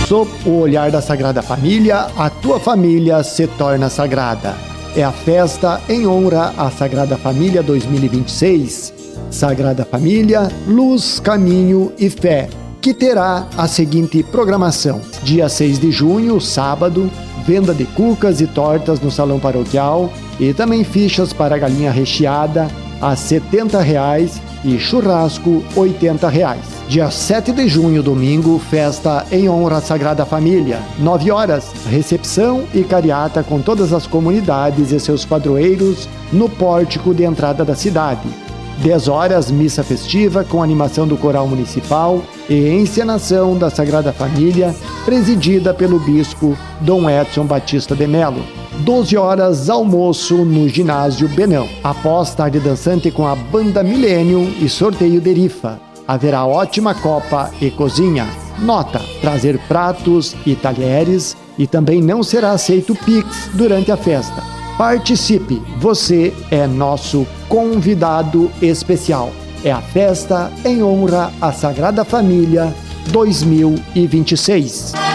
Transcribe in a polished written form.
Sob o olhar da Sagrada Família, a tua família se torna sagrada. É a festa em honra à Sagrada Família 2026. Sagrada Família, Luz, Caminho e Fé, que terá a seguinte programação. Dia 6 de junho, sábado, venda de cucas e tortas no Salão Paroquial e também fichas para galinha recheada a R$ 70 e churrasco R$ 80. Dia 7 de junho, domingo, festa em honra à Sagrada Família. 9 horas, recepção e cariata com todas as comunidades e seus padroeiros no pórtico de entrada da cidade. 10 horas, missa festiva com animação do coral municipal e encenação da Sagrada Família, presidida pelo bispo Dom Edson Batista de Melo. 12 horas, almoço no ginásio Benão. Após tarde dançante com a banda Milênio e sorteio de rifa. Haverá ótima copa e cozinha. Nota: trazer pratos e talheres e também não será aceito Pix durante a festa. Participe, você é nosso convidado especial. É a festa em honra à Sagrada Família 2026.